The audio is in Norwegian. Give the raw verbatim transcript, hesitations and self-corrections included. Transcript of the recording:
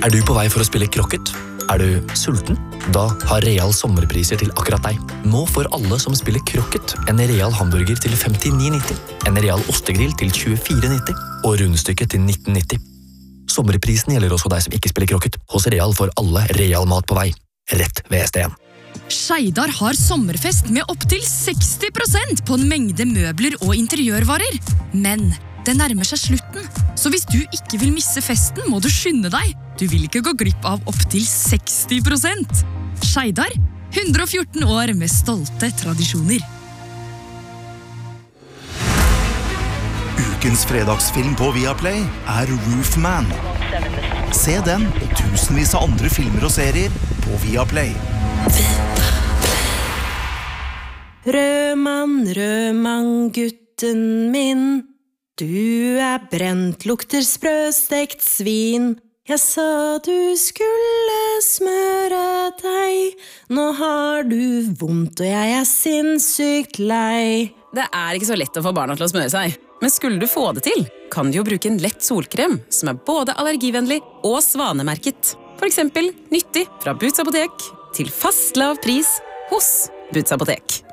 Er du på vei for å spille krokket? Er du sulten? Da har Real sommerpriser til akkurat deg. Nå får alle som spiller krokket en Real hamburger til femtini nitti, en Real ostegrill til tjuefire nitti og rundstykket til nitten nitti. Sommerprisen gjelder også deg som ikke spiller krokket. Hos Real får alle Real mat på vei. Rett ved S D en. Skeidar har sommerfest med opp til seksti prosent på en mengde møbler og interiørvarer. Men det nærmer seg slutten, så hvis du ikke vil misse festen, må du skynde deg. Du vil ikke gå glipp av opp til seksti prosent. Skeidar, hundre og fjorten år med stolte tradisjoner. Ukens fredagsfilm på Viaplay er Roofman. Se den og tusenvis av andre filmer og serier på Viaplay. Rødmann, rødmann, gutten min. Du er brent, lukter sprøstekt svin. Jeg sa du skulle smøre deg. Nå har du vondt, og jeg er sinnssykt lei. Det er ikke så lett å få barna til å smøre seg. Men skulle du få det til, kan du jo bruke en lett solkrem som er både allergivennlig og svanemerket. For eksempel nyttig fra Boots Apotek til fast lav pris hos Boots Apotek.